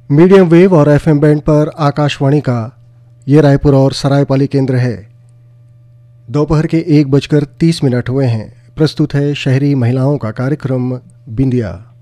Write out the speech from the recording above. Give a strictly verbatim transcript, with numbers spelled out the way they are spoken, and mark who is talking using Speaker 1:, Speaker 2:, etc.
Speaker 1: Medium wave और FM band पर आकाशवाणी का ये रायपुर और सरायपाली केंद्र है। दोपहर के एक बजकर तीस मिनट हुए हैं। प्रस्तुत है शहरी महिलाओं का कार्यक्रम बिंदिया।